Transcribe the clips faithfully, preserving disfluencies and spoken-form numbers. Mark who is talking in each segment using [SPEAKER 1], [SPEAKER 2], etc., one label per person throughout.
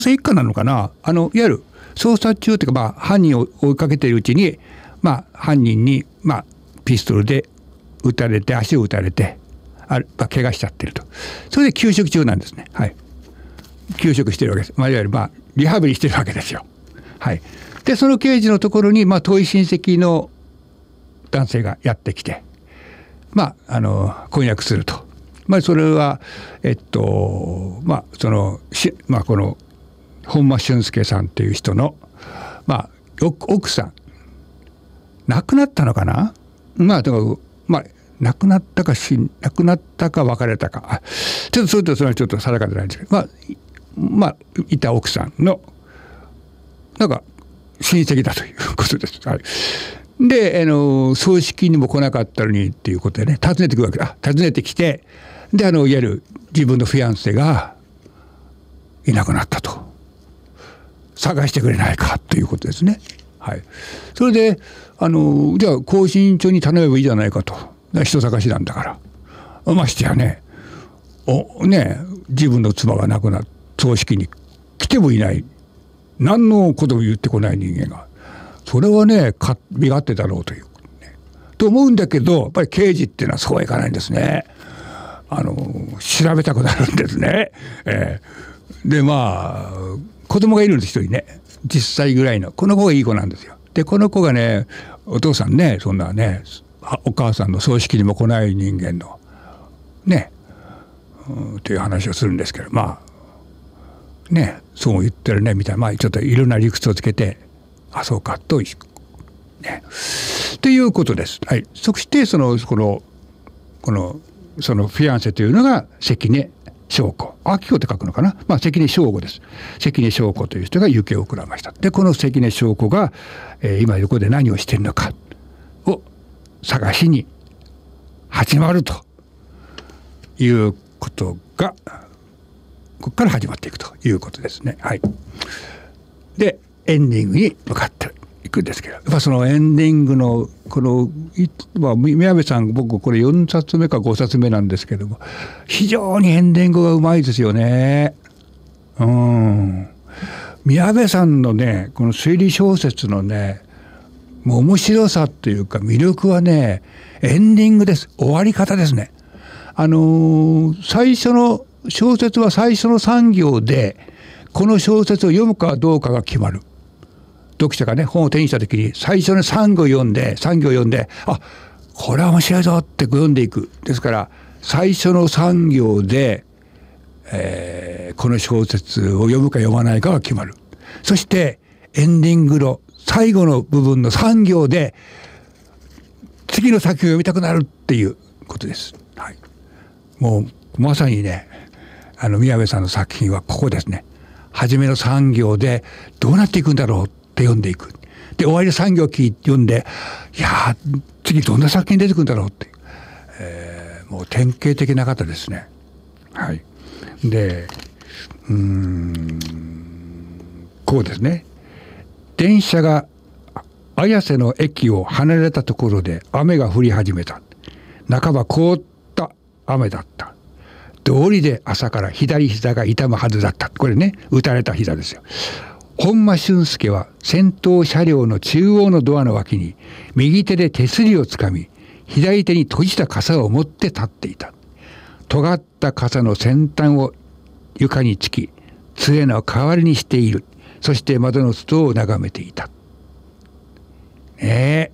[SPEAKER 1] 一家なのかな、あのいわゆる捜査中というか、まあ、犯人を追いかけているうちに、まあ、犯人に、まあ、ピストルで撃たれて足を撃たれてある、まあ、怪我しちゃってると。それで休職中なんですね。はい、休職してるわけです。まあ、いわゆる、まあ、リハビリしてるわけですよ。はい、でその刑事のところに、まあ、遠い親戚の男性がやってきて、まあ、あの婚約すると。まあ、それはえっとまあそのし、まあ、この本間俊介さんという人の、まあ、奥さん亡くなったのかな、まあ、だからまあ亡くなったかし亡くなったか別れたか、ちょっとそれとそれはちょっと定かでないんですけど、まあ、まあ、いた奥さんのなんか親戚だということです。はい、であの葬式にも来なかったのにっていうことでね、訪ねてくるわけだ。訪ねてきて、であのいわゆる自分のフィアンセがいなくなったと、探してくれないかということですね。はい、それであのじゃあ更新所に頼めばいいじゃないかと、人探しなんだから、ましてやねおね自分の妻が亡くなっ葬式に来てもいない、何のことも言ってこない人間が、それはねか身勝手だろうという、ね、と思うんだけど、やっぱり刑事っていうのはそうはいかないんですね。あの調べたくなるんですね。えー、でまあ子供がいるんです、一人ね、じゅっさいぐらいの。この子がいい子なんですよ。でこの子がね、お父さんね、そんなねお母さんの葬式にも来ない人間のね、うん、という話をするんですけど、まあねそう言ってるねみたいな、まあちょっといろんな理屈をつけて、あそうかとねということです。はい、そしてそのこのこのそのフィアンセというのが関根翔子、明子って書くのかな、まあ、関根翔子です。関根翔子という人が行方をくらました。でこの関根翔子が、えー、今横で何をしているのかを探しに始まるということがここから始まっていくということですね。はい、でエンディングに向かっていくんですけど、やっぱそのエンディングのこの、まあ、宮部さん僕これよんさつめかごさつめなんですけども、非常にエンディングがうまいですよね。うん、宮部さんのねこの推理小説のねもう面白さっていうか魅力はねエンディングです。終わり方ですね。あのー、最初の小説は最初のさん行でこの小説を読むかどうかが決まる。読者がね本を手にした時に最初のさん行読んでさん行読んで、あこれは面白いぞって読んでいく。ですから最初のさん行で、えー、この小説を読むか読まないかが決まる。そしてエンディングの最後の部分のさん行で次の作品を読みたくなるっていうことです。はい、もうまさにねあの宮部さんの作品はここですね。初めのさん行でどうなっていくんだろうって読んでいく。で終わりのさん行聞いて読んで、いや次どんな作品出てくるんだろうって、えー、もう典型的な方ですね。はい、でうーんこうですね。電車が綾瀬の駅を離れたところで雨が降り始めた。半ば凍った雨だった。道理で朝から左膝が痛むはずだった。これね打たれた膝ですよ。本間俊介は先頭車両の中央のドアの脇に右手で手すりをつかみ、左手に閉じた傘を持って立っていた。尖った傘の先端を床につき杖の代わりにしている。そして窓の外を眺めていた。ねえ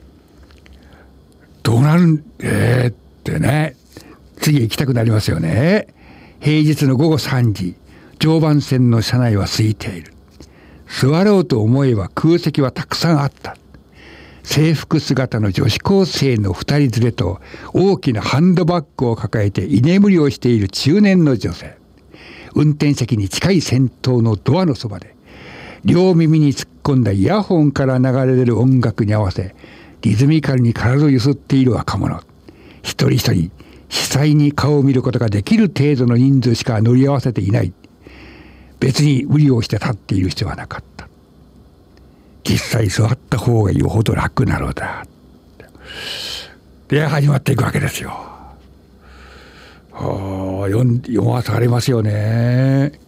[SPEAKER 1] どうなるんえー、ってね次行きたくなりますよね。平日のごごさんじ、常磐線の車内は空いている。座ろうと思えば空席はたくさんあった。制服姿の女子高生の二人連れと大きなハンドバッグを抱えて居眠りをしている中年の女性。運転席に近い先頭のドアのそばで両耳に突っ込んだイヤホンから流れ出る音楽に合わせリズミカルに体をゆすっている若者。一人一人視細に顔を見ることができる程度の人数しか乗り合わせていない。別に無理をして立っている必要はなかった。実際座った方がよほど楽なのだ。で始まっていくわけですよ。読まされますよね。